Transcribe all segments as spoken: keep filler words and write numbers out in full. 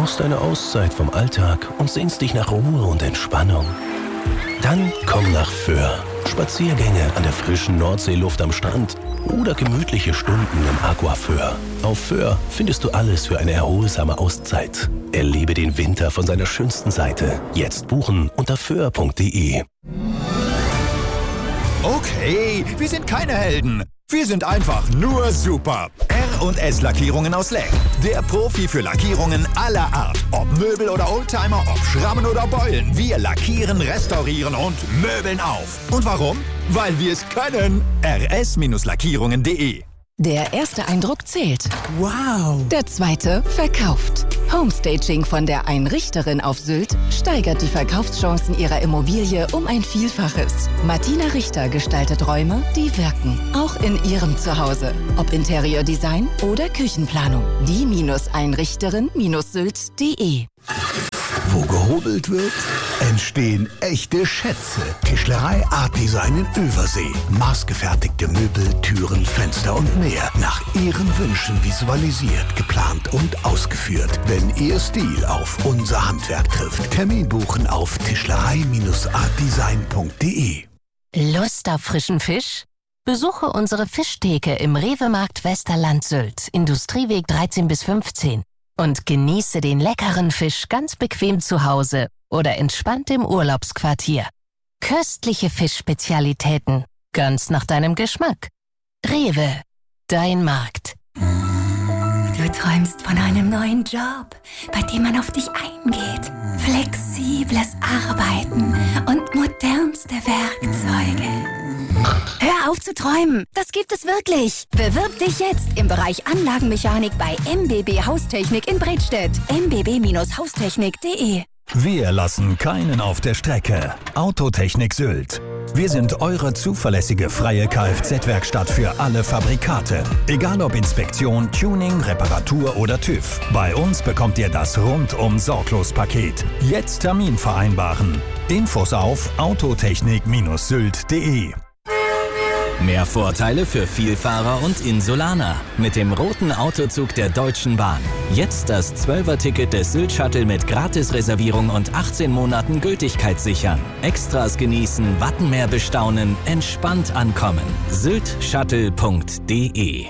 brauchst eine Auszeit vom Alltag und sehnst dich nach Ruhe und Entspannung? Dann komm nach Föhr. Spaziergänge an der frischen Nordseeluft am Strand oder gemütliche Stunden im Aquaföhr. Auf Föhr findest du alles für eine erholsame Auszeit. Erlebe den Winter von seiner schönsten Seite. Jetzt buchen unter föhr punkt de. Okay, wir sind keine Helden. Wir sind einfach nur super. R und S Lackierungen aus Leck. Der Profi für Lackierungen aller Art. Ob Möbel oder Oldtimer, ob Schrammen oder Beulen. Wir lackieren, restaurieren und möbeln auf. Und warum? Weil wir es können. r s Lackierungen punkt de. Der erste Eindruck zählt. Wow. Der zweite verkauft. Homestaging von der Einrichterin auf Sylt steigert die Verkaufschancen ihrer Immobilie um ein Vielfaches. Martina Richter gestaltet Räume, die wirken. Auch in ihrem Zuhause. Ob Interiordesign oder Küchenplanung. Die-Einrichterin Sylt punkt de. Wo gehobelt wird, entstehen echte Schätze. Tischlerei Art Design in Übersee. Maßgefertigte Möbel, Türen, Fenster und mehr. Nach Ihren Wünschen visualisiert, geplant und ausgeführt. Wenn Ihr Stil auf unser Handwerk trifft. Termin buchen auf tischlerei art design punkt de. Lust auf frischen Fisch? Besuche unsere Fischtheke im Rewe-Markt Westerland Sylt, Industrieweg dreizehn bis fünfzehn. Und genieße den leckeren Fisch ganz bequem zu Hause oder entspannt im Urlaubsquartier. Köstliche Fischspezialitäten, ganz nach deinem Geschmack. Rewe, dein Markt. Du träumst von einem neuen Job, bei dem man auf dich eingeht. Flexibles Arbeiten und modernste Werkzeuge. Hör auf zu träumen, das gibt es wirklich. Bewirb dich jetzt im Bereich Anlagenmechanik bei M B B Haustechnik in Bredstedt. m b b Haustechnik punkt de. Wir lassen keinen auf der Strecke. Autotechnik Sylt. Wir sind eure zuverlässige freie Kfz-Werkstatt für alle Fabrikate. Egal ob Inspektion, Tuning, Reparatur oder TÜV. Bei uns bekommt ihr das Rundum-Sorglos-Paket. Jetzt Termin vereinbaren. Infos auf autotechnik Sylt punkt de. Mehr Vorteile für Vielfahrer und Insulaner. Mit dem roten Autozug der Deutschen Bahn. Jetzt das zwölfer-Ticket des Sylt-Shuttle mit Gratisreservierung und achtzehn Monaten Gültigkeit sichern. Extras genießen, Wattenmeer bestaunen, entspannt ankommen. sylt shuttle punkt de.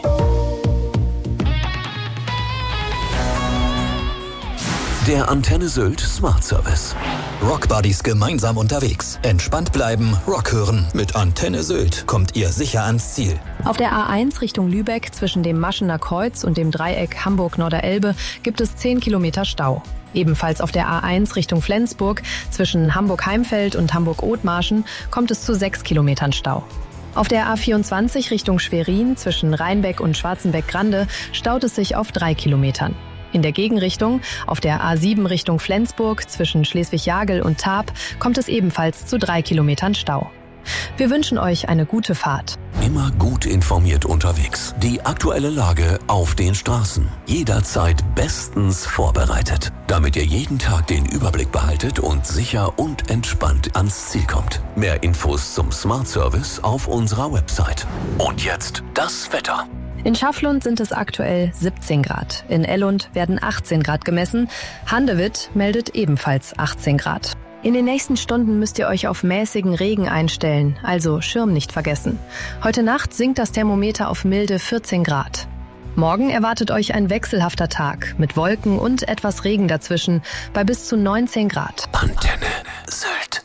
Der Antenne Sylt Smart Service. Rockbuddies gemeinsam unterwegs. Entspannt bleiben, Rock hören. Mit Antenne Sylt kommt ihr sicher ans Ziel. Auf der A eins Richtung Lübeck zwischen dem Maschener Kreuz und dem Dreieck Hamburg-Norderelbe gibt es zehn Kilometer Stau. Ebenfalls auf der A eins Richtung Flensburg zwischen Hamburg-Heimfeld und Hamburg-Othmarschen kommt es zu sechs Kilometern Stau. Auf der A vierundzwanzig Richtung Schwerin zwischen Rheinbeck und Schwarzenbeck-Grande staut es sich auf drei Kilometern. In der Gegenrichtung, auf der A sieben Richtung Flensburg zwischen Schleswig-Jagel und Tarp, kommt es ebenfalls zu drei Kilometern Stau. Wir wünschen euch eine gute Fahrt. Immer gut informiert unterwegs. Die aktuelle Lage auf den Straßen. Jederzeit bestens vorbereitet. Damit ihr jeden Tag den Überblick behaltet und sicher und entspannt ans Ziel kommt. Mehr Infos zum Smart Service auf unserer Website. Und jetzt das Wetter. In Schafflund sind es aktuell siebzehn Grad. In Ellund werden achtzehn Grad gemessen. Handewitt meldet ebenfalls achtzehn Grad. In den nächsten Stunden müsst ihr euch auf mäßigen Regen einstellen, also Schirm nicht vergessen. Heute Nacht sinkt das Thermometer auf milde vierzehn Grad. Morgen erwartet euch ein wechselhafter Tag mit Wolken und etwas Regen dazwischen bei bis zu neunzehn Grad. Antenne Sylt.